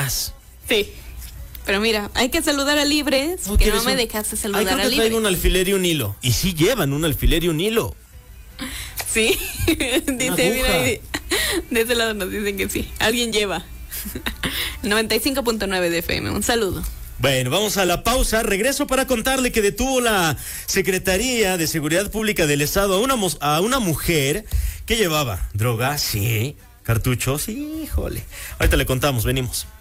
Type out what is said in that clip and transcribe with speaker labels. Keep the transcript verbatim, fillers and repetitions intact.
Speaker 1: más.
Speaker 2: Sí. Pero mira, hay que saludar a Libres, no, que no me un... dejaste saludar
Speaker 1: Ay,
Speaker 2: a Libres.
Speaker 1: Traigo un alfiler y un hilo. Y sí llevan un alfiler y un hilo.
Speaker 2: Sí, dice, mira, de ese lado nos dicen que sí. Alguien lleva. noventa y cinco punto nueve de F M, un saludo.
Speaker 1: Bueno, vamos a la pausa. Regreso para contarle que detuvo la Secretaría de Seguridad Pública del Estado a una, a una mujer que llevaba droga, sí, cartuchos, híjole. Ahorita le contamos, venimos.